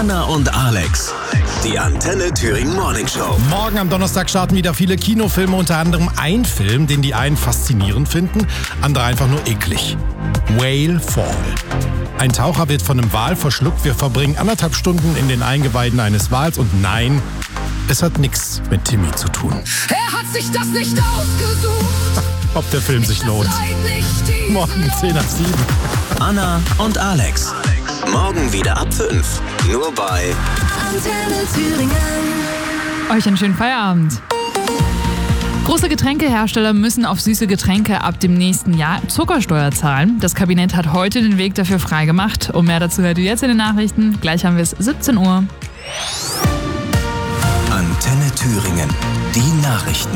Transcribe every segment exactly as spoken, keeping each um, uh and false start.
Anna und Alex, die Antenne Thüringen Morning Show. Morgen am Donnerstag starten wieder viele Kinofilme, unter anderem ein Film, den die einen faszinierend finden, andere einfach nur eklig. Whale Fall. Ein Taucher wird von einem Wal verschluckt. Wir verbringen anderthalb Stunden in den Eingeweiden eines Wals und nein, es hat nichts mit Timmy zu tun. Er hat sich das nicht ausgesucht. Ob der Film sich lohnt. Morgen zehn nach sieben. Anna und Alex. Morgen wieder ab fünf. Nur bei Antenne Thüringen. Euch einen schönen Feierabend. Große Getränkehersteller müssen auf süße Getränke ab dem nächsten Jahr Zuckersteuer zahlen. Das Kabinett hat heute den Weg dafür freigemacht. Und mehr dazu hört ihr jetzt in den Nachrichten. Gleich haben wir es siebzehn Uhr. Antenne Thüringen. Die Nachrichten.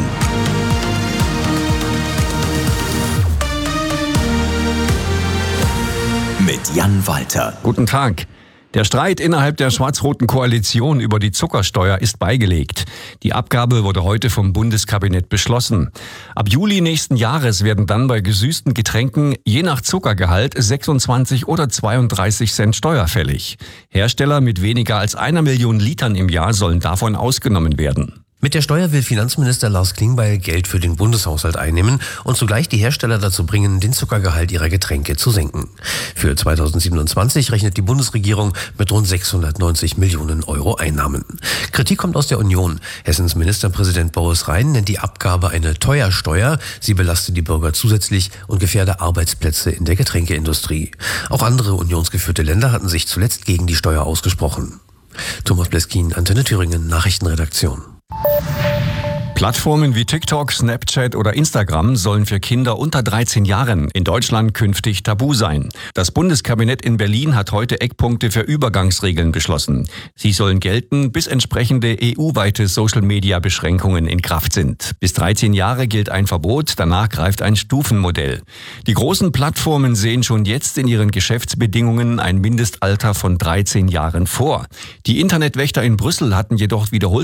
Mit Jan Walter. Guten Tag. Der Streit innerhalb der schwarz-roten Koalition über die Zuckersteuer ist beigelegt. Die Abgabe wurde heute vom Bundeskabinett beschlossen. Ab Juli nächsten Jahres werden dann bei gesüßten Getränken je nach Zuckergehalt sechsundzwanzig oder zweiunddreißig Cent Steuer fällig. Hersteller mit weniger als einer Million Litern im Jahr sollen davon ausgenommen werden. Mit der Steuer will Finanzminister Lars Klingbeil Geld für den Bundeshaushalt einnehmen und zugleich die Hersteller dazu bringen, den Zuckergehalt ihrer Getränke zu senken. Für zweitausendsiebenundzwanzig rechnet die Bundesregierung mit rund sechshundertneunzig Millionen Euro Einnahmen. Kritik kommt aus der Union. Hessens Ministerpräsident Boris Rhein nennt die Abgabe eine Teuersteuer. Sie belaste die Bürger zusätzlich und gefährde Arbeitsplätze in der Getränkeindustrie. Auch andere unionsgeführte Länder hatten sich zuletzt gegen die Steuer ausgesprochen. Thomas Bleskin, Antenne Thüringen, Nachrichtenredaktion. Plattformen wie TikTok, Snapchat oder Instagram sollen für Kinder unter dreizehn Jahren in Deutschland künftig tabu sein. Das Bundeskabinett in Berlin hat heute Eckpunkte für Übergangsregeln beschlossen. Sie sollen gelten, bis entsprechende E U-weite Social-Media-Beschränkungen in Kraft sind. Bis dreizehn Jahre gilt ein Verbot, danach greift ein Stufenmodell. Die großen Plattformen sehen schon jetzt in ihren Geschäftsbedingungen ein Mindestalter von dreizehn Jahren vor. Die Internetwächter in Brüssel hatten jedoch wiederholt